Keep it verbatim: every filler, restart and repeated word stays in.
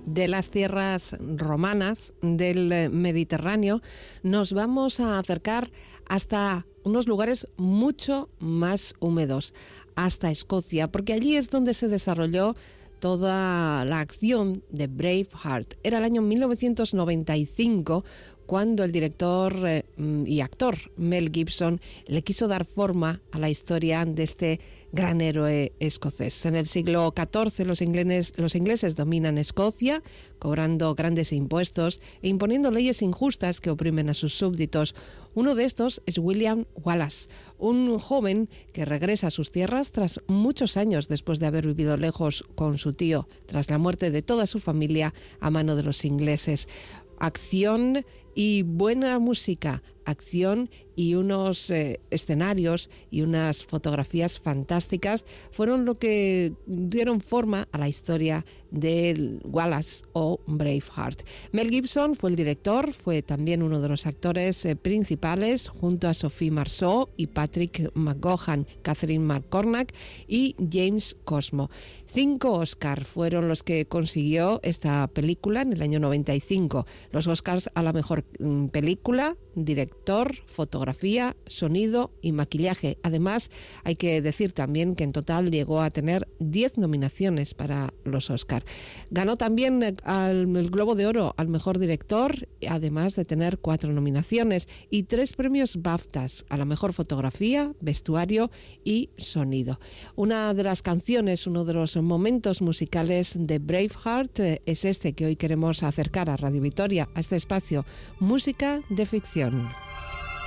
de las tierras romanas del Mediterráneo, nos vamos a acercar hasta unos lugares mucho más húmedos, hasta Escocia, porque allí es donde se desarrolló toda la acción de Braveheart. Era el año mil novecientos noventa y cinco cuando el director eh, y actor Mel Gibson le quiso dar forma a la historia de este gran héroe escocés. En el siglo catorce los ingleses, los ingleses dominan Escocia, cobrando grandes impuestos e imponiendo leyes injustas que oprimen a sus súbditos. Uno de estos es William Wallace, un joven que regresa a sus tierras tras muchos años después de haber vivido lejos con su tío, tras la muerte de toda su familia a mano de los ingleses. Acción y buena música, acción y unos eh, escenarios y unas fotografías fantásticas fueron lo que dieron forma a la historia de Wallace o Braveheart. Mel Gibson fue el director, fue también uno de los actores eh, principales junto a Sophie Marceau y Patrick McGowan, Catherine McCormack y James Cosmo. Cinco Oscar fueron los que consiguió esta película en el año noventa y cinco. Los Oscars a la mejor mm, película, director, fotografía, sonido y maquillaje. Además, hay que decir también que en total llegó a tener diez nominaciones para los Oscar. Ganó también al, el Globo de Oro al mejor director, además de tener cuatro nominaciones y tres premios BAFTAs a la mejor fotografía, vestuario y sonido. Una de las canciones, uno de los momentos musicales de Braveheart eh, es este que hoy queremos acercar a Radio Vitoria, a este espacio, música de ficción.